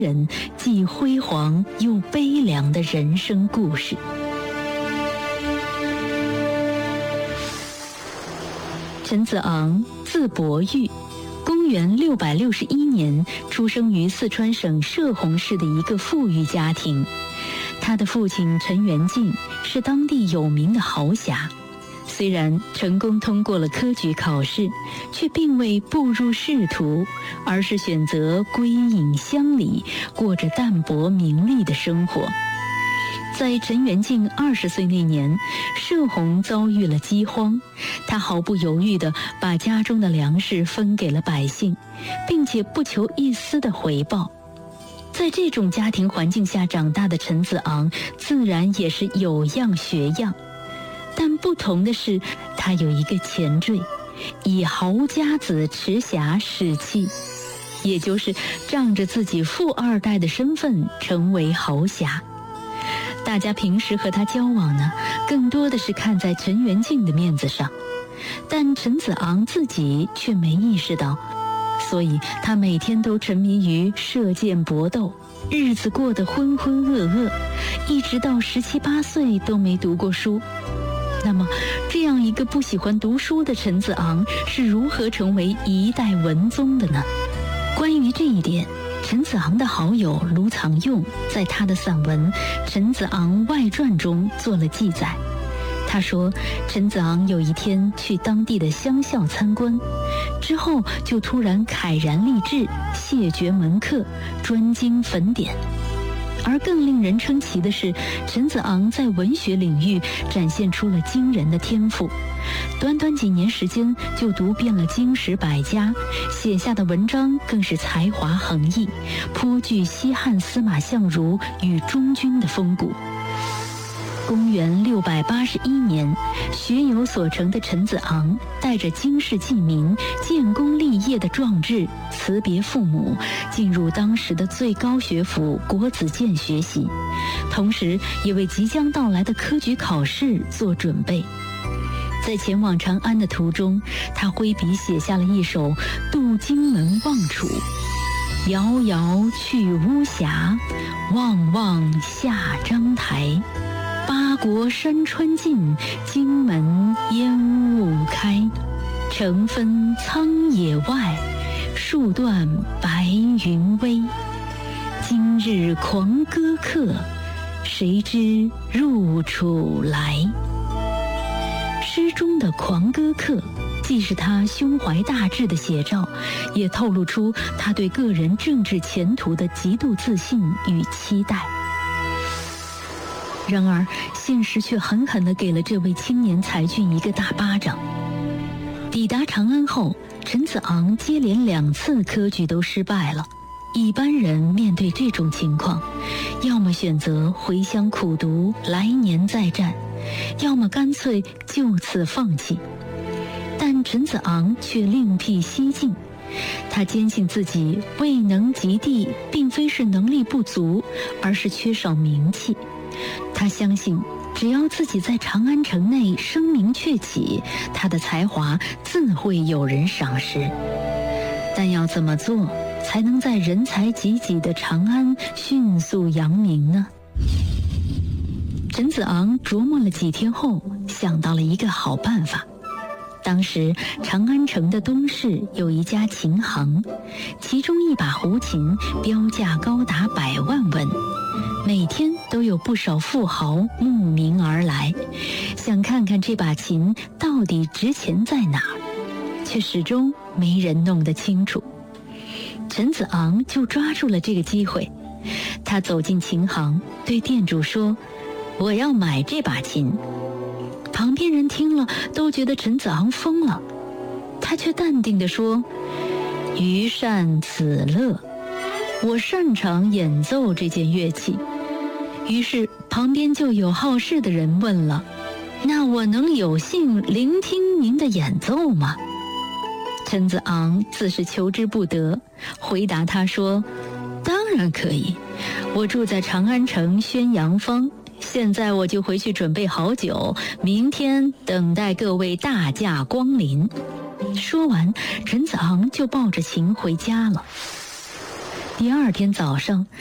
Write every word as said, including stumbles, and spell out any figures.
人既辉煌又悲凉的人生故事。陈子昂，字伯玉，公元六百六十一年出生于四川省射洪市的一个富裕家庭。他的父亲陈元敬是当地有名的豪侠，虽然成功通过了科举考试，却并未步入仕途，而是选择归隐乡里，过着淡泊名利的生活。在陈元敬二十岁那年，射洪遭遇了饥荒，他毫不犹豫地把家中的粮食分给了百姓，并且不求一丝的回报。在这种家庭环境下长大的陈子昂，自然也是有样学样。但不同的是，他有一个前缀，以豪家子迟霞使气，也就是仗着自己富二代的身份成为豪侠。大家平时和他交往呢，更多的是看在陈元敬的面子上，但陈子昂自己却没意识到，所以他每天都沉迷于射箭搏斗，日子过得浑浑噩噩，一直到十七八岁都没读过书。那么，这样一个不喜欢读书的陈子昂是如何成为一代文宗的呢？关于这一点，陈子昂的好友卢藏用在他的散文《陈子昂外传》中做了记载。他说，陈子昂有一天去当地的乡校参观，之后就突然慨然立志，谢绝门客，专精粉点。而更令人称奇的是，陈子昂在文学领域展现出了惊人的天赋，短短几年时间就读遍了经史百家，写下的文章更是才华横溢，颇具西汉司马相如与中军的风骨。公元六百八十一年，学有所成的陈子昂带着经世济民、建功立业的壮志，辞别父母，进入当时的最高学府国子监学习，同时也为即将到来的科举考试做准备。在前往长安的途中，他挥笔写下了一首《渡荆门望楚》：遥遥去巫峡，望望下章台。八国山川尽，荆门烟雾开。城分苍野外，树断白云微。今日狂歌客，谁知入楚来？诗中的狂歌客既是他胸怀大志的写照，也透露出他对个人政治前途的极度自信与期待。然而，现实却狠狠地给了这位青年才俊一个大巴掌。抵达长安后，陈子昂接连两次科举都失败了。一般人面对这种情况，要么选择回乡苦读，来年再战，要么干脆就此放弃。但陈子昂却另辟蹊径，他坚信自己未能及第，并非是能力不足，而是缺少名气。他相信，只要自己在长安城内声名鹊起，他的才华自会有人赏识。但要怎么做，才能在人才济济的长安迅速扬名呢？陈子昂琢磨了几天后，想到了一个好办法。当时长安城的东市有一家琴行，其中一把胡琴标价高达百万文，每天都有不少富豪慕名而来，想看看这把琴到底值钱在哪儿，却始终没人弄得清楚。陈子昂就抓住了这个机会，他走进琴行，对店主说：“我要买这把琴。”旁边人听了都觉得陈子昂疯了，他却淡定地说：“余善此乐，我擅长演奏这件乐器。”于是旁边就有好事的人问了：“那我能有幸聆听您的演奏吗？”陈子昂自是求之不得，回答他说：“当然可以，我住在长安城宣阳坊，现在我就回去准备好酒，明天等待各位大驾光临。”说完，陈子昂就抱着琴回家了。 第二天早上，